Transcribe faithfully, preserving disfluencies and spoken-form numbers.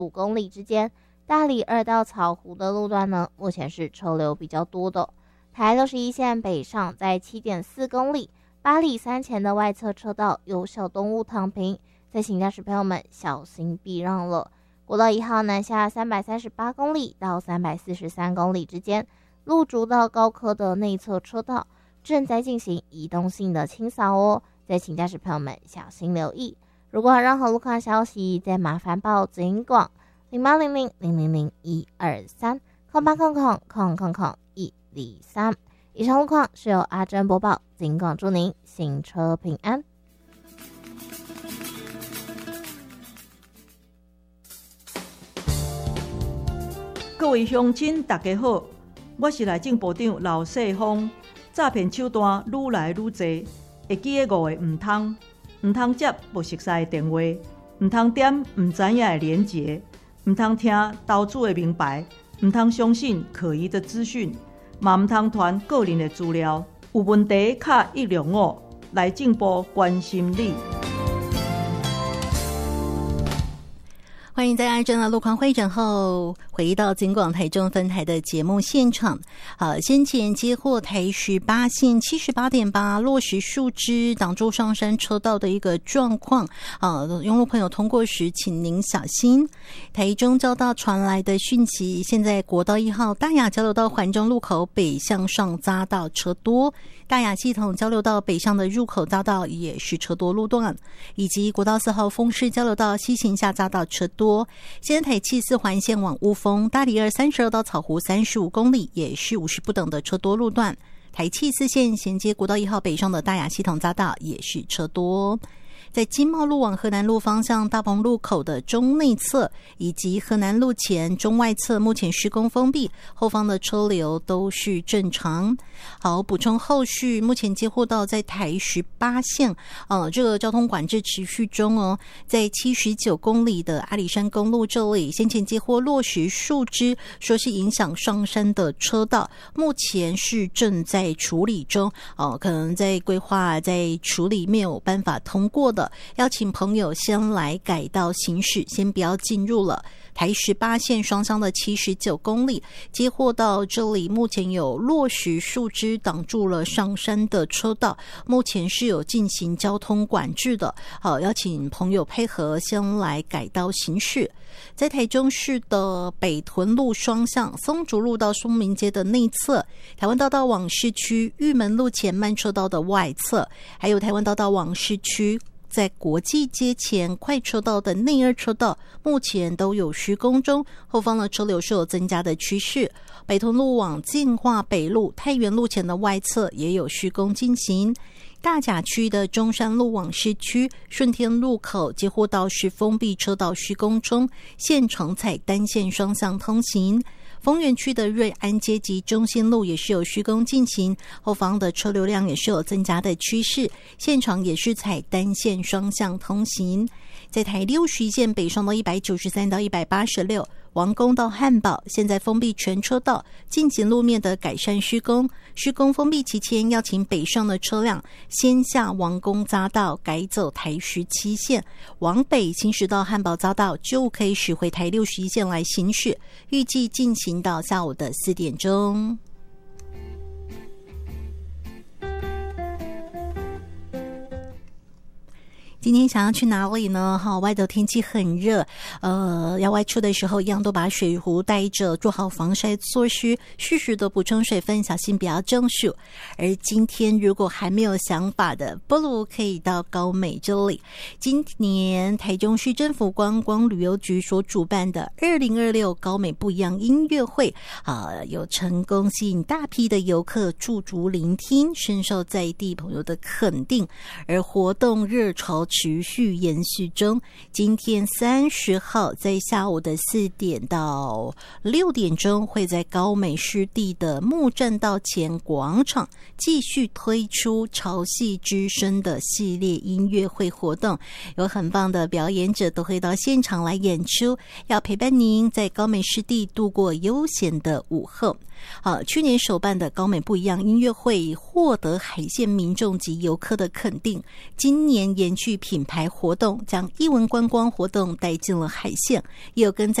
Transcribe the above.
五公里之间。大里二到草湖的路段呢，目前是车流比较多的。台六十一线北上在 七点四公里，八里三前的外侧车道有小动物躺平，在行驾驶朋友们小心避让了。国道一号南下三百三十八公里到三百四十三公里之间，路竹到高科的内侧车道正在进行移动性的清扫哦，在行驾驶朋友们小心留意。如果有任何路况消息，再麻烦报警广零八零零零零零一二三空八空空空空空一零三。以上路况是由阿珍播报，警广祝您行车平安。 各位乡亲大家好，我是内政部长刘世芳。诈骗手段愈来愈多，会记得五个唔通，唔通接不熟悉的电话，唔通点唔知影的连结，唔通听投资的名牌，唔通相信可疑的资讯，嘛唔通传个人的资料。有问题卡一六五，内政部关心你。 欢迎在阿珍的路况会诊后回到警广台中分台的节目现场。好，先前接获台十八线 七十八点八 落石树枝挡住上山车道的一个状况，啊，用路朋友通过时请您小心。台中交道传来的讯息，现在国道一号大雅交流道环中路口北向上匝道车多，大雅系统交流道北上的入口匝道也是车多路段，以及国道四号丰市交流道西行下匝道车多。现在台七四环线往雾峰、大里二三十二到草湖三十五公里也是五十不等的车多路段，台七四线衔接国道一号北上的大雅系统匝道也是车多。在金茂路往河南路方向大鹏路口的中内侧以及河南路前中外侧目前施工封闭，后方的车流都是正常。好，补充后续，目前接获到在台十八线呃，这个交通管制持续中哦，在七十九公里的阿里山公路这里，先前接获落石树枝，说是影响上山的车道，目前是正在处理中哦，可能在规划在处理没有办法通过的，邀请朋友先来改道行驶，先不要进入了。台十八线双向的七十九公里接获到这里，目前有落石树枝挡住了上山的车道，目前是有进行交通管制的。好，邀请朋友配合先来改道行驶。在台中市的北屯路双向松竹路到松明街的内侧，台湾大道往市区玉门路前慢车道的外侧，还有台湾大道往市区在国际街前快车道的内二车道目前都有施工中，后方的车流是有增加的趋势。北屯路往进化北路太原路前的外侧也有施工进行。大甲区的中山路往市区顺天路口接获到是封闭车道施工中，现场采单线双向通行。丰原区的瑞安街及中心路也是有施工进行，后方的车流量也是有增加的趋势，现场也是采单线双向通行。在台六十一线北上到一百九十三到一百八十六，王宫到汉堡现在封闭全车道，进行路面的改善施工。施工封闭期间，要请北上的车辆先下王宫匝道，改走台十七线，往北行驶到汉堡匝道，就可以驶回台六十一线来行驶。预计进行到下午的四点钟。今天想要去哪里呢？哈，外头天气很热，呃，要外出的时候一样都把水壶带着，做好防晒措施，适时的补充水分，小心不要中暑。而今天如果还没有想法的，不如可以到高美这里。今年台中市政府观光旅游局所主办的二零二六高美不一样音乐会，啊，有成功吸引大批的游客驻足聆听，深受在地朋友的肯定，而活动热潮持续延续中。今天三十号在下午的四点到六点钟，会在高美湿地的木栈道前广场继续推出潮汐之声的系列音乐会活动，有很棒的表演者都会到现场来演出，要陪伴您在高美湿地度过悠闲的午后。好，去年首办的高美不一样音乐会获得海线民众及游客的肯定，今年延续品牌活动，将艺文观光活动带进了海线，也有跟在